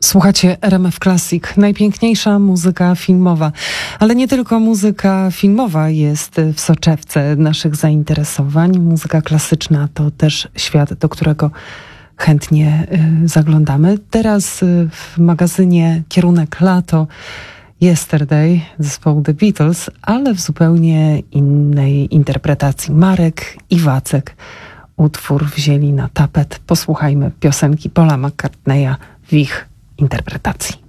Słuchacie RMF Classic, najpiękniejsza muzyka filmowa, ale nie tylko muzyka filmowa jest w soczewce naszych zainteresowań. Muzyka klasyczna to też świat, do którego chętnie zaglądamy. Teraz w magazynie Kierunek Lato Yesterday zespołu The Beatles, ale w zupełnie innej interpretacji. Marek i Wacek utwór wzięli na tapet. Posłuchajmy piosenki Paula McCartneya w ich interpretacji.